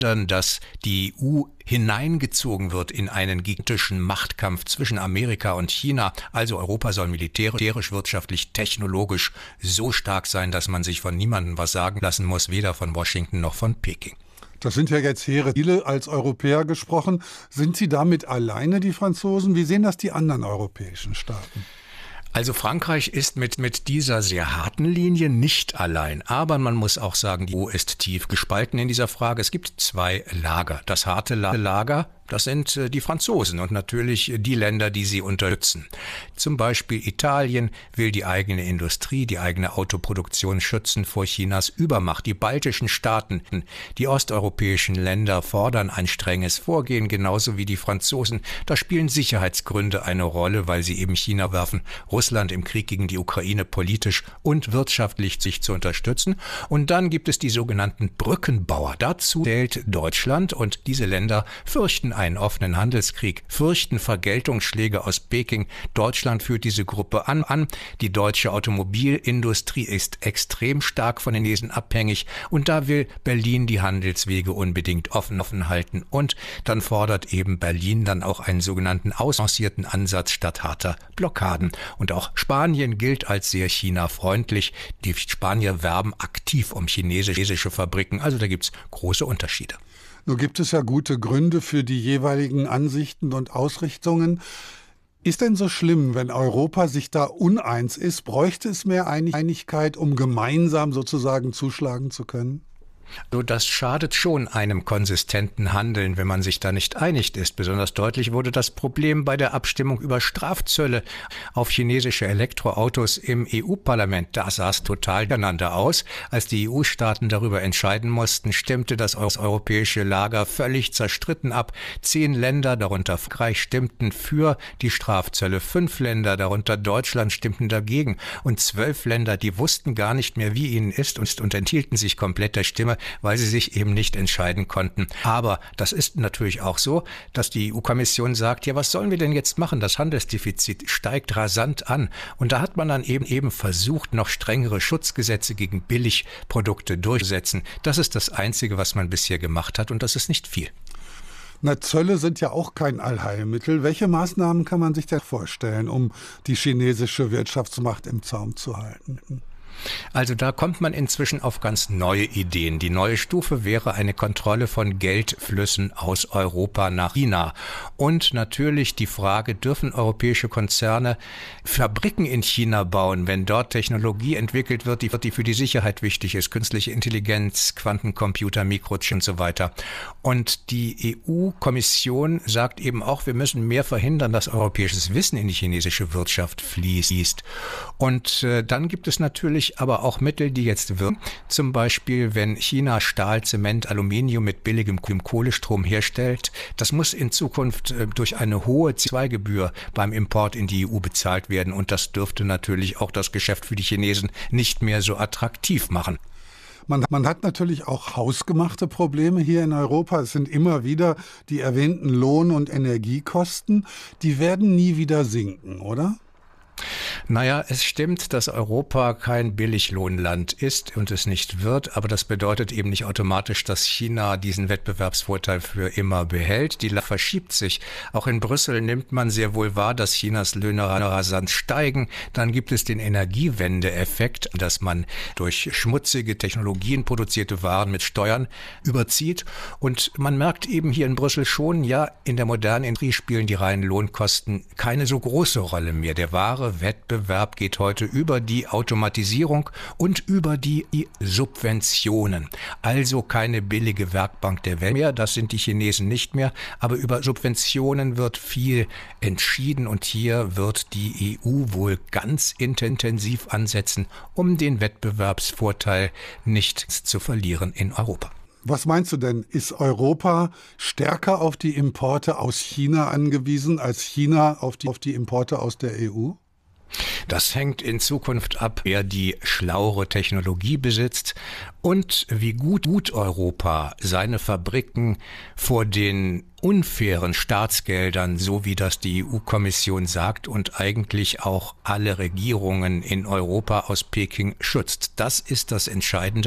dass die EU hineingezogen wird in einen gigantischen Machtkampf zwischen Amerika und China. Also Europa soll militärisch, wirtschaftlich, technologisch so stark sein, dass man sich von niemandem was sagen lassen muss, weder von Washington noch von Peking. Das sind ja jetzt hehre Ziele als Europäer gesprochen. Sind Sie damit alleine, die Franzosen? Wie sehen das die anderen europäischen Staaten? Also Frankreich ist mit dieser sehr harten Linie nicht allein. Aber man muss auch sagen, die EU ist tief gespalten in dieser Frage. Es gibt zwei Lager. Das harte Lager, das sind die Franzosen und natürlich die Länder, die sie unterstützen. Zum Beispiel Italien will die eigene Industrie, die eigene Autoproduktion schützen vor Chinas Übermacht. Die baltischen Staaten, die osteuropäischen Länder fordern ein strenges Vorgehen, genauso wie die Franzosen. Da spielen Sicherheitsgründe eine Rolle, weil sie eben China werfen, Russland im Krieg gegen die Ukraine politisch und wirtschaftlich sich zu unterstützen. Und dann gibt es die sogenannten Brückenbauer. Dazu zählt Deutschland und diese Länder fürchten einen offenen Handelskrieg, fürchten Vergeltungsschläge aus Peking. Deutschland führt diese Gruppe an. Die deutsche Automobilindustrie ist extrem stark von den Chinesen abhängig und da will Berlin die Handelswege unbedingt offen halten. Und dann fordert eben Berlin dann auch einen sogenannten ausbalancierten Ansatz statt harter Blockaden. Und auch Spanien gilt als sehr China-freundlich. Die Spanier werben aktiv um chinesische Fabriken. Also da gibt's große Unterschiede. Nun gibt es ja gute Gründe für die jeweiligen Ansichten und Ausrichtungen. Ist denn so schlimm, wenn Europa sich da uneins ist? Bräuchte es mehr Einigkeit, um gemeinsam sozusagen zuschlagen zu können? So, das schadet schon einem konsistenten Handeln, wenn man sich da nicht einig ist. Besonders deutlich wurde das Problem bei der Abstimmung über Strafzölle auf chinesische Elektroautos im EU-Parlament. Da sah es total durcheinander aus. Als die EU-Staaten darüber entscheiden mussten, stimmte das europäische Lager völlig zerstritten ab. 10 Länder, darunter Frankreich, stimmten für die Strafzölle. 5 Länder, darunter Deutschland, stimmten dagegen. Und 12 Länder, die wussten gar nicht mehr, wie ihnen ist und enthielten sich komplett der Stimme, weil sie sich eben nicht entscheiden konnten. Aber das ist natürlich auch so, dass die EU-Kommission sagt, ja, was sollen wir denn jetzt machen? Das Handelsdefizit steigt rasant an. Und da hat man dann eben versucht, noch strengere Schutzgesetze gegen Billigprodukte durchzusetzen. Das ist das Einzige, was man bisher gemacht hat und das ist nicht viel. Na, Zölle sind ja auch kein Allheilmittel. Welche Maßnahmen kann man sich denn vorstellen, um die chinesische Wirtschaftsmacht im Zaum zu halten? Also da kommt man inzwischen auf ganz neue Ideen. Die neue Stufe wäre eine Kontrolle von Geldflüssen aus Europa nach China. Und natürlich die Frage, dürfen europäische Konzerne Fabriken in China bauen, wenn dort Technologie entwickelt wird, die für die Sicherheit wichtig ist, künstliche Intelligenz, Quantencomputer, Mikrochips und so weiter. Und die EU-Kommission sagt eben auch, wir müssen mehr verhindern, dass europäisches Wissen in die chinesische Wirtschaft fließt. Und dann gibt es natürlich aber auch Mittel, die jetzt wirken. Zum Beispiel, wenn China Stahl, Zement, Aluminium mit billigem Kohlestrom herstellt. Das muss in Zukunft durch eine hohe CO2-Gebühr beim Import in die EU bezahlt werden. Und das dürfte natürlich auch das Geschäft für die Chinesen nicht mehr so attraktiv machen. Man hat natürlich auch hausgemachte Probleme hier in Europa. Es sind immer wieder die erwähnten Lohn- und Energiekosten. Die werden nie wieder sinken, oder? Naja, es stimmt, dass Europa kein Billiglohnland ist und es nicht wird, aber das bedeutet eben nicht automatisch, dass China diesen Wettbewerbsvorteil für immer behält. Die Lage verschiebt sich. Auch in Brüssel nimmt man sehr wohl wahr, dass Chinas Löhne rasant steigen. Dann gibt es den Energiewende-Effekt, dass man durch schmutzige Technologien produzierte Waren mit Steuern überzieht. Und man merkt eben hier in Brüssel schon, ja, in der modernen Industrie spielen die reinen Lohnkosten keine so große Rolle mehr. Der wahre Wettbewerb geht heute über die Automatisierung und über die Subventionen. Also keine billige Werkbank der Welt mehr, das sind die Chinesen nicht mehr, aber über Subventionen wird viel entschieden und hier wird die EU wohl ganz intensiv ansetzen, um den Wettbewerbsvorteil nicht zu verlieren in Europa. Was meinst du denn? Ist Europa stärker auf die Importe aus China angewiesen als China auf die Importe aus der EU? Das hängt in Zukunft ab, wer die schlauere Technologie besitzt und wie gut Europa seine Fabriken vor den unfairen Staatsgeldern, so wie das die EU-Kommission sagt und eigentlich auch alle Regierungen in Europa aus Peking schützt. Das ist das Entscheidende.